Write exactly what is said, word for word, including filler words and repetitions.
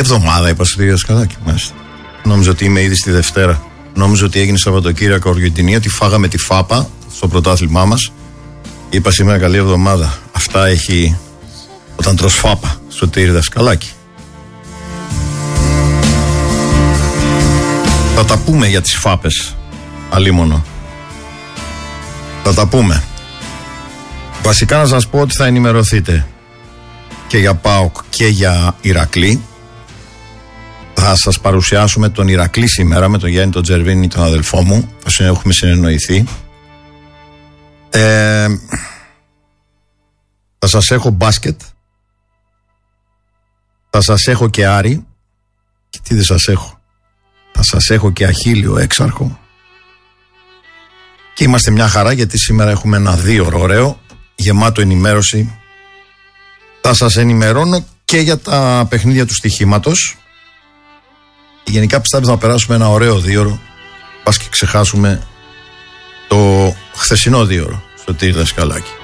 εβδομάδα, είπα στο Δασκαλάκη. Μάλιστα. Νόμιζα ότι είμαι ήδη στη Δευτέρα. Νόμιζα ότι έγινε Σαββατοκύριακο Αργεντινή, ότι φάγαμε τη φάπα στο πρωτάθλημά μας. Είπα σήμερα καλή εβδομάδα. Αυτά έχει όταν τρως φάπα στο Δασκαλάκη. Θα τα πούμε για τις φάπες, αλίμονο. Θα τα πούμε. Βασικά να σας πω ότι θα ενημερωθείτε και για ΠΑΟΚ και για Ηρακλή. Θα σας παρουσιάσουμε τον Ηρακλή σήμερα με τον Γιάννη τον Τζερβίνη, τον αδελφό μου. Θα έχουμε συνεννοηθεί. Ε, θα σας έχω μπάσκετ. Θα σας έχω και Άρη. Και τι δεν σας έχω. Θα σας έχω και Αχίλιο έξαρχο. Και είμαστε μια χαρά γιατί σήμερα έχουμε ένα δύο ώρο ωραίο, γεμάτο ενημέρωση. Θα σας ενημερώνω και για τα παιχνίδια του στοιχήματος. Γενικά πιστεύω θα περάσουμε ένα ωραίο δύο ώρο. Πας και ξεχάσουμε το χθεσινό δύο ώρο στο Δασκαλάκη.